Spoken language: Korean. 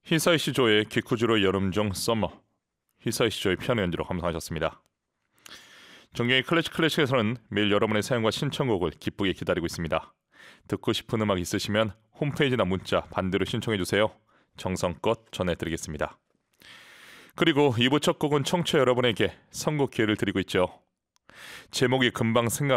히사이시 조의 기쿠주로 여름종 썸머, 히사이시 조의 피아노 연주로 감상하셨습니다. 정경의 클래식에서는 매일 여러분의 사연과 신청곡을 기쁘게 기다리고 있습니다. 듣고 싶은 음악 있으시면 홈페이지나 문자 반대로 신청해주세요. 정성껏 전해드리겠습니다. 그리고 2부 첫 곡은 청취자 여러분에게 선곡 기회를 드리고 있죠. 제목이 금방 생각